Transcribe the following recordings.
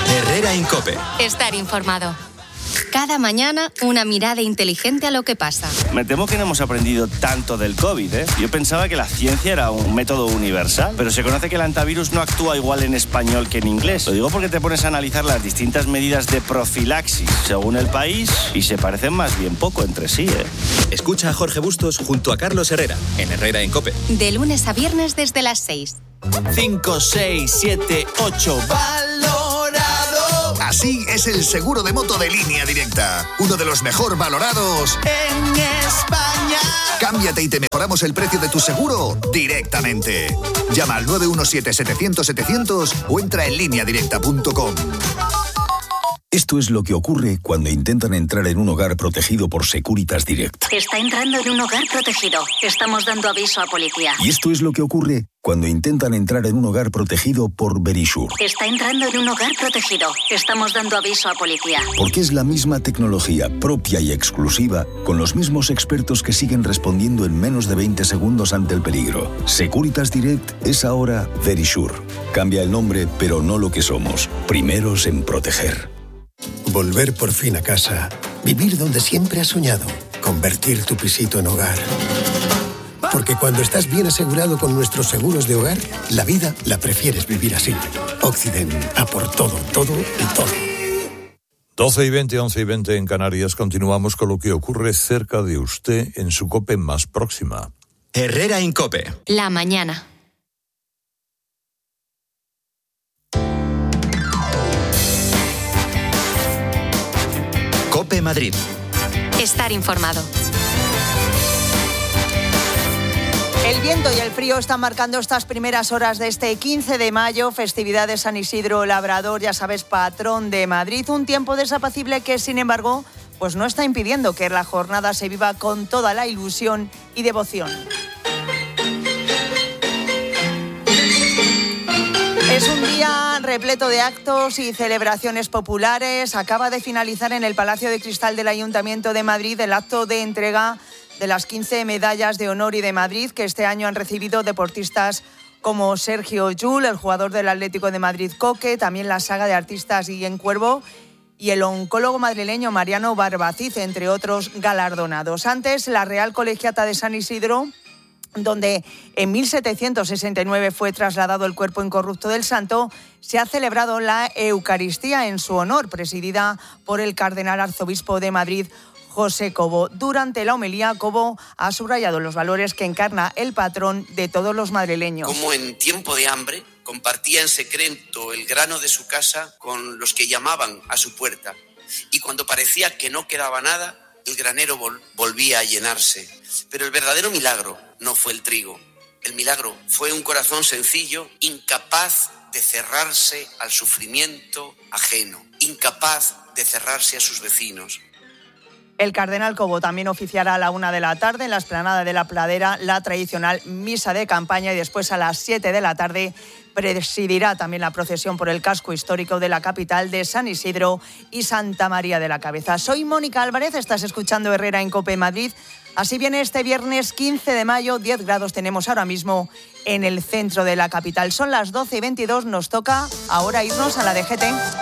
Herrera Incope. Estar informado. Cada mañana una mirada inteligente a lo que pasa. Me temo que no hemos aprendido tanto del COVID, ¿eh? Yo pensaba que la ciencia era un método universal, pero se conoce que el antivirus no actúa igual en español que en inglés. Lo digo porque te pones a analizar las distintas medidas de profilaxis según el país y se parecen más bien poco entre sí, ¿eh? Escucha a Jorge Bustos junto a Carlos Herrera en Herrera Incope. De lunes a viernes desde las 6. 5, 6, 7, 8. Así es el seguro de moto de Línea Directa. Uno de los mejor valorados en España. Cámbiate y te mejoramos el precio de tu seguro directamente. Llama al 917-700-700 o entra en lineadirecta.com. Esto es lo que ocurre cuando intentan entrar en un hogar protegido por Securitas Direct. Está entrando en un hogar protegido. Estamos dando aviso a policía. Y esto es lo que ocurre cuando intentan entrar en un hogar protegido por Verisure. Está entrando en un hogar protegido. Estamos dando aviso a policía. Porque es la misma tecnología propia y exclusiva, con los mismos expertos que siguen respondiendo en menos de 20 segundos ante el peligro. Securitas Direct es ahora Verisure. Cambia el nombre, pero no lo que somos. Primeros en proteger. Volver por fin a casa. Vivir donde siempre has soñado. Convertir tu pisito en hogar. Porque cuando estás bien asegurado con nuestros seguros de hogar, la vida la prefieres vivir así. Occident, a por todo, todo y todo. 12:20, 11:20 en Canarias. Continuamos con lo que ocurre cerca de usted en su COPE más próxima. Herrera Incope. La mañana. COPE Madrid. Estar informado. El viento y el frío están marcando estas primeras horas de este 15 de mayo, festividad de San Isidro Labrador, ya sabes, patrón de Madrid. Un tiempo desapacible que, sin embargo, pues no está impidiendo que la jornada se viva con toda la ilusión y devoción. Es un día repleto de actos y celebraciones populares. Acaba de finalizar en el Palacio de Cristal del Ayuntamiento de Madrid el acto de entrega de las 15 medallas de honor y de Madrid que este año han recibido deportistas como Sergio Llull, el jugador del Atlético de Madrid Coque, también la saga de artistas Guillén Cuervo y el oncólogo madrileño Mariano Barbacid, entre otros galardonados. Antes, la Real Colegiata de San Isidro, donde en 1769 fue trasladado el cuerpo incorrupto del santo, se ha celebrado la Eucaristía en su honor, presidida por el cardenal arzobispo de Madrid, José Cobo. Durante la homilía, Cobo ha subrayado los valores que encarna el patrón de todos los madrileños. Como en tiempo de hambre, compartía en secreto el grano de su casa con los que llamaban a su puerta. Y cuando parecía que no quedaba nada, el granero volvía a llenarse. Pero el verdadero milagro no fue el trigo. El milagro fue un corazón sencillo, incapaz de cerrarse al sufrimiento ajeno, incapaz de cerrarse a sus vecinos. El cardenal Cobo también oficiará a la 1 de la tarde en la explanada de la Pradera la tradicional misa de campaña y después a las 7 de la tarde presidirá también la procesión por el casco histórico de la capital de San Isidro y Santa María de la Cabeza. Soy Mónica Álvarez, estás escuchando Herrera Incope Madrid. Así viene este viernes 15 de mayo, 10 grados tenemos ahora mismo en el centro de la capital. Son las 12:22, nos toca ahora irnos a la DGT.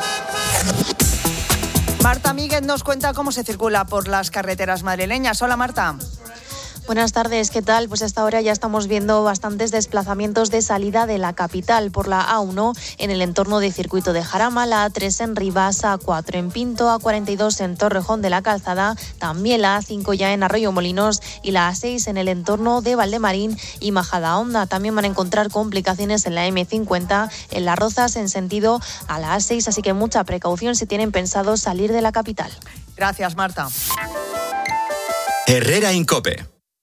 Marta Míguez nos cuenta cómo se circula por las carreteras madrileñas. Hola, Marta. Buenas tardes, ¿qué tal? Pues hasta ahora ya estamos viendo bastantes desplazamientos de salida de la capital por la A1 en el entorno de Circuito de Jarama, la A3 en Rivas, A4 en Pinto, A42 en Torrejón de la Calzada, también la A5 ya en Arroyo Molinos y la A6 en el entorno de Valdemarín y Majadahonda. También van a encontrar complicaciones en la M50, en Las Rozas en sentido a la A6, así que mucha precaución si tienen pensado salir de la capital. Gracias, Marta. Herrera Incope.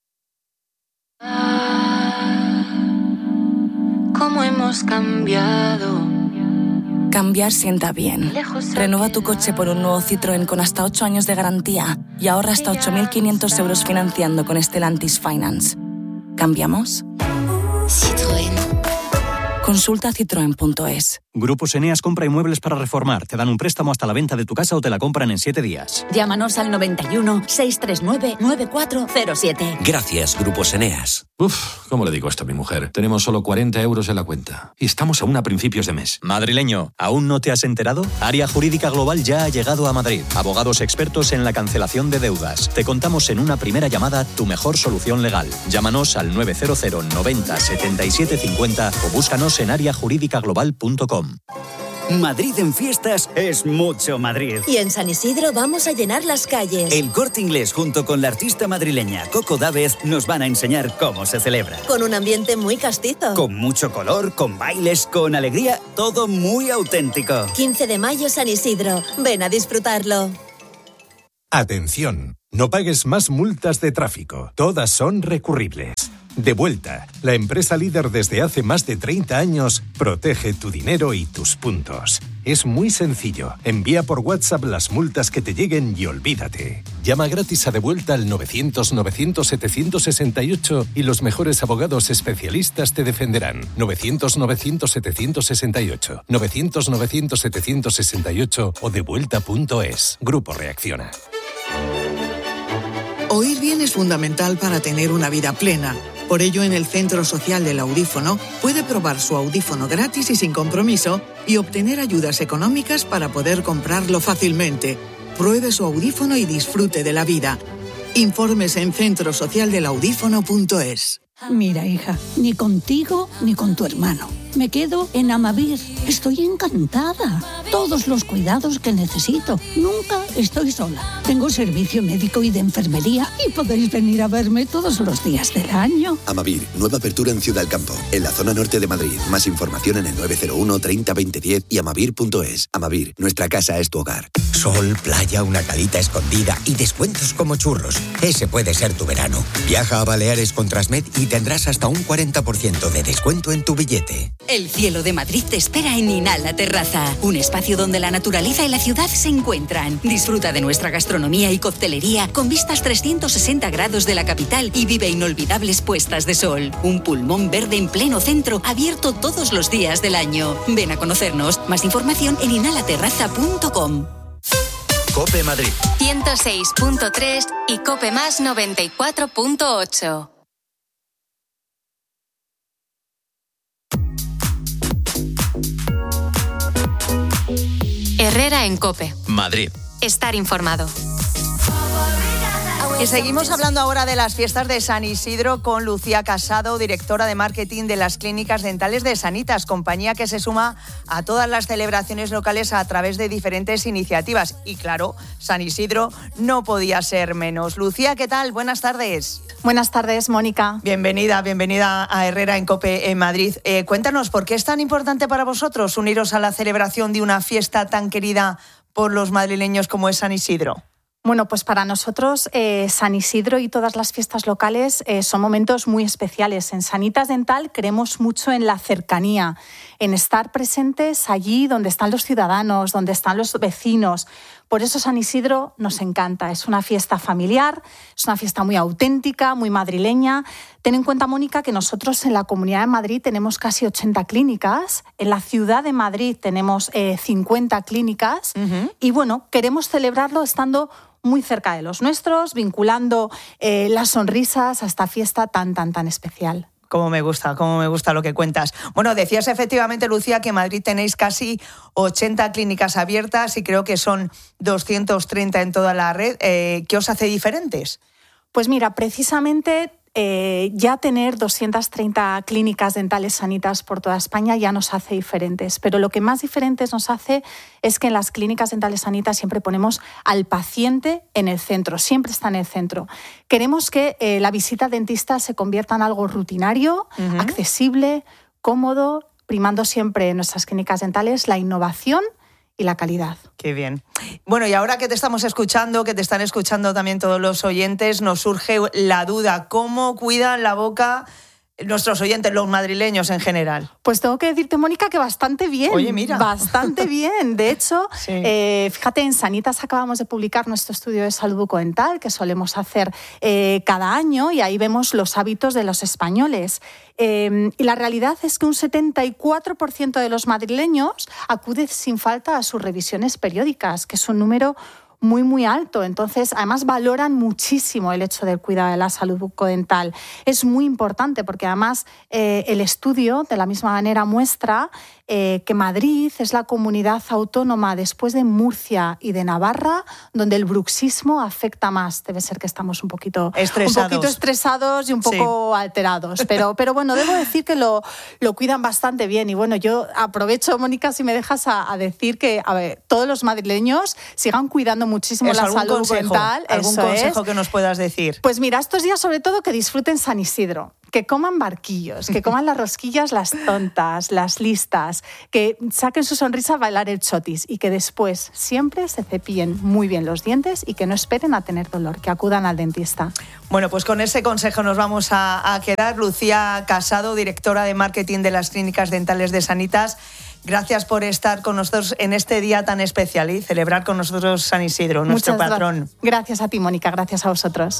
¿Cómo hemos cambiado? Cambiar sienta bien. Renueva tu coche por un nuevo Citroën con hasta 8 años de garantía y ahorra hasta 8.500 euros financiando con Stellantis Finance. ¿Cambiamos? Citroën. Consulta citroen.es. Grupos Eneas compra inmuebles para reformar. Te dan un préstamo hasta la venta de tu casa o te la compran en 7 días. Llámanos al 91 639 9407. Gracias, Grupos Eneas. ¿Cómo le digo esto a mi mujer? Tenemos solo 40 euros en la cuenta. Y estamos aún a principios de mes. Madrileño, ¿aún no te has enterado? Área Jurídica Global ya ha llegado a Madrid. Abogados expertos en la cancelación de deudas. Te contamos en una primera llamada tu mejor solución legal. Llámanos al 900 90 77 50 o búscanos en areajurídicaglobal.com. Madrid en fiestas es mucho Madrid. Y en San Isidro vamos a llenar las calles. El Corte Inglés junto con la artista madrileña Coco Dávez nos van a enseñar cómo se celebra. Con un ambiente muy castizo. Con mucho color, con bailes, con alegría, todo muy auténtico. 15 de mayo San Isidro. Ven a disfrutarlo. Atención, no pagues más multas de tráfico. Todas son recurribles. Devuelta, la empresa líder desde hace más de 30 años, protege tu dinero y tus puntos. Es muy sencillo. Envía por WhatsApp las multas que te lleguen y olvídate. Llama gratis a Devuelta al 900-900-768 y los mejores abogados especialistas te defenderán. 900-900-768. 900-900-768 o devuelta.es. Grupo Reacciona. Oír bien es fundamental para tener una vida plena. Por ello, en el Centro Social del Audífono puede probar su audífono gratis y sin compromiso y obtener ayudas económicas para poder comprarlo fácilmente. Pruebe su audífono y disfrute de la vida. Informes en centrosocialdelaudífono.es. Mira, hija, ni contigo ni con tu hermano. Me quedo en Amavir. Estoy encantada. Todos los cuidados que necesito. Nunca estoy sola. Tengo servicio médico y de enfermería y podéis venir a verme todos los días del año. Amavir, nueva apertura en Ciudad del Campo, en la zona norte de Madrid. Más información en el 901 30 20 10 y amavir.es. Amavir, nuestra casa es tu hogar. Sol, playa, una calita escondida y descuentos como churros. Ese puede ser tu verano. Viaja a Baleares con Transmed y tendrás hasta un 40% de descuento en tu billete. El cielo de Madrid te espera en Inhala Terraza, un espacio donde la naturaleza y la ciudad se encuentran. Disfruta de nuestra gastronomía y coctelería con vistas 360 grados de la capital y vive inolvidables puestas de sol. Un pulmón verde en pleno centro, abierto todos los días del año. Ven a conocernos. Más información en inhalaterraza.com. COPE Madrid 106.3 y COPE Más 94.8. Herrera en COPE. Madrid. Estar informado. Y seguimos hablando ahora de las fiestas de San Isidro con Lucía Casado, directora de marketing de las clínicas dentales de Sanitas, compañía que se suma a todas las celebraciones locales a través de diferentes iniciativas. Y claro, San Isidro no podía ser menos. Lucía, ¿qué tal? Buenas tardes. Buenas tardes, Mónica. Bienvenida a Herrera en COPE en Madrid. Cuéntanos, ¿por qué es tan importante para vosotros uniros a la celebración de una fiesta tan querida por los madrileños como es San Isidro? Bueno, pues para nosotros San Isidro y todas las fiestas locales son momentos muy especiales. En Sanitas Dental creemos mucho en la cercanía, en estar presentes allí donde están los ciudadanos, donde están los vecinos. Por eso San Isidro nos encanta. Es una fiesta familiar, es una fiesta muy auténtica, muy madrileña. Ten en cuenta, Mónica, que nosotros en la Comunidad de Madrid tenemos casi 80 clínicas. En la Ciudad de Madrid tenemos 50 clínicas. Y bueno, queremos celebrarlo estando muy cerca de los nuestros, vinculando las sonrisas a esta fiesta tan especial. Cómo me gusta lo que cuentas. Bueno, decías efectivamente, Lucía, que en Madrid tenéis casi 80 clínicas abiertas y creo que son 230 en toda la red. ¿Qué os hace diferentes? Pues mira, precisamente ya tener 230 clínicas dentales Sanitas por toda España ya nos hace diferentes. Pero lo que más diferentes nos hace es que en las clínicas dentales Sanitas siempre ponemos al paciente en el centro, siempre está en el centro. Queremos que la visita al dentista se convierta en algo rutinario, accesible, cómodo, primando siempre en nuestras clínicas dentales la innovación y la calidad. Qué bien. Bueno, y ahora que te estamos escuchando, que te están escuchando también todos los oyentes, nos surge la duda, ¿cómo cuidan la boca nuestros oyentes, los madrileños en general? Pues tengo que decirte, Mónica, que bastante bien. Oye, mira. Bastante bien. De hecho, sí. Fíjate, en Sanitas acabamos de publicar nuestro estudio de salud bucodental, que solemos hacer cada año, y ahí vemos los hábitos de los españoles. Y la realidad es que un 74% de los madrileños acude sin falta a sus revisiones periódicas, que es un número muy, muy alto. Entonces, además, valoran muchísimo el hecho del cuidado de la salud bucodental. Es muy importante porque, además, el estudio, de la misma manera, muestra que Madrid es la comunidad autónoma, después de Murcia y de Navarra, donde el bruxismo afecta más. Debe ser que estamos un poquito estresados y un poco alterados. Pero bueno, debo decir que lo cuidan bastante bien. Y bueno, yo aprovecho, Mónica, si me dejas, a decir que, a ver, todos los madrileños sigan cuidando muchísimo la salud bucodental. ¿Algún consejo que nos puedas decir? Pues mira, estos días sobre todo que disfruten San Isidro, que coman barquillos, que coman las rosquillas, las tontas, las listas, que saquen su sonrisa a bailar el chotis y que después siempre se cepillen muy bien los dientes y que no esperen a tener dolor, que acudan al dentista. Bueno, pues con ese consejo nos vamos a quedar. Lucía Casado, directora de marketing de las clínicas dentales de Sanitas, gracias por estar con nosotros en este día tan especial y celebrar con nosotros San Isidro, nuestro patrón. Gracias a ti, Mónica, gracias a vosotros.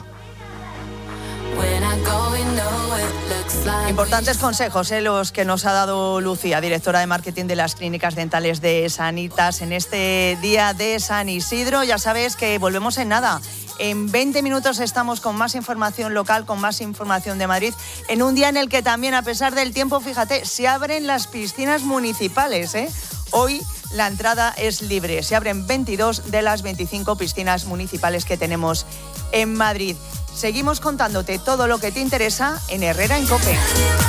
Importantes consejos, los que nos ha dado Lucía, directora de marketing de las clínicas dentales de Sanitas, en este día de San Isidro. Ya sabes que volvemos en nada. En 20 minutos estamos con más información local, con más información de Madrid, en un día en el que también, a pesar del tiempo, fíjate, se abren las piscinas municipales, ¿eh? Hoy la entrada es libre. Se abren 22 de las 25 piscinas municipales que tenemos en Madrid. Seguimos contándote todo lo que te interesa en Herrera en COPE.